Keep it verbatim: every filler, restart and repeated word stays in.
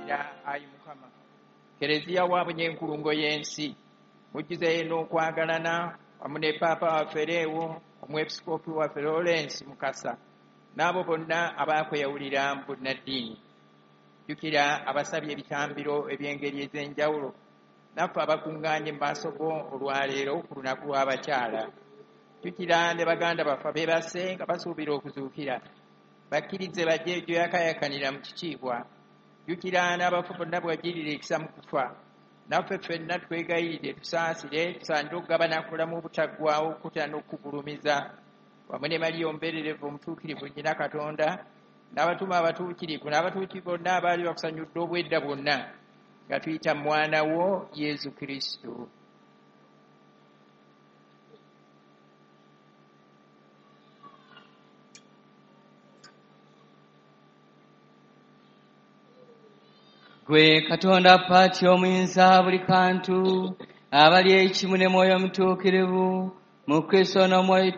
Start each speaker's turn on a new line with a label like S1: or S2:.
S1: okutubuulira ayi Mukama. Kereziya waabwe nyenkulungo y'ensi mujjuzeyo n'okwagalana wamu ne Paapa waffe Leewo, omwepisikoopi waffe Lawrence Mukasa n'abo bonna abakweyawulira mu bunnaddiini. Jjukira abasabye ebitambiro eby'engeri ez'enjawulo naffe abakuŋŋaanye mu maaso go olwaleero ku lunaku lw'abakyala. Jjukira ne baganda baffe abeebase nga basuubira okuzuukira bakkirize bajje gye yakayakanira mu kitiibwa. Jjukira n'abafu bonna bwagirira ekisa mu kufa. Naffe ffenna twegayiridde tusaasire tusaanire okugabana ku bulamu obutaggwaawo okutya n'okugulumiza wamu ne Mariya omubeereravu omutuukirivu nnyina Katonda n'abatume abatuukirivu n'abatuukirivu bonna abaali bakusanyudde obwedda bwonna nga tuyita mwana wo Yesu Kristo.
S2: Gwe Katonda Paati omuyinza buli kantu abali ekimu ne Mwoyo Omutuukirivu mu Kristo n'Omwoyo